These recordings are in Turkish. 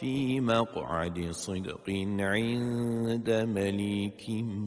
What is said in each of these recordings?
فِي مَقْعَدِ صِدْقٍ عِندَ مَلِيكٍ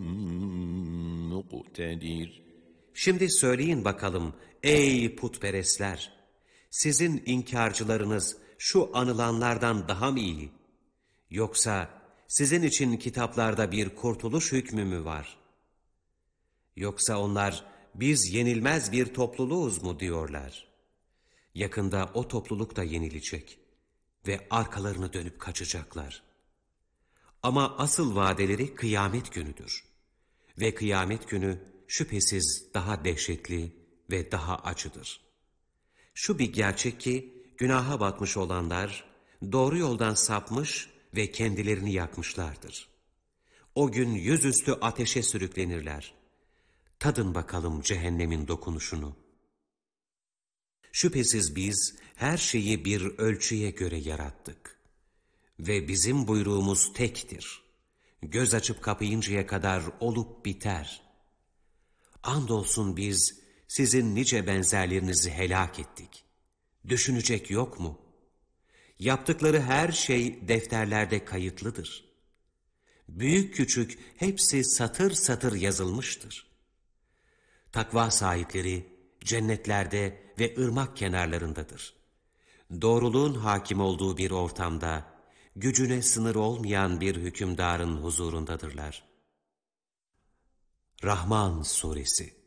مُقْتَدِرٍ. Şimdi söyleyin bakalım ey putperestler, sizin inkarcılarınız şu anılanlardan daha mı iyi? Yoksa sizin için kitaplarda bir kurtuluş hükmü mü var? Yoksa onlar biz yenilmez bir topluluğuz mu diyorlar? Yakında o topluluk da yenilecek ve arkalarını dönüp kaçacaklar. Ama asıl vadeleri kıyamet günüdür. Ve kıyamet günü şüphesiz daha dehşetli ve daha acıdır. Şu bir gerçek ki günaha batmış olanlar doğru yoldan sapmış ve kendilerini yakmışlardır. O gün yüzüstü ateşe sürüklenirler. Tadın bakalım cehennemin dokunuşunu. Şüphesiz biz her şeyi bir ölçüye göre yarattık. Ve bizim buyruğumuz tektir. Göz açıp kapayıncaya kadar olup biter. Andolsun biz sizin nice benzerlerinizi helak ettik. Düşünecek yok mu? Yaptıkları her şey defterlerde kayıtlıdır. Büyük küçük hepsi satır satır yazılmıştır. Takva sahipleri cennetlerde ve ırmak kenarlarındadır. Doğruluğun hakim olduğu bir ortamda, gücüne sınır olmayan bir hükümdarın huzurundadırlar. Rahman Suresi.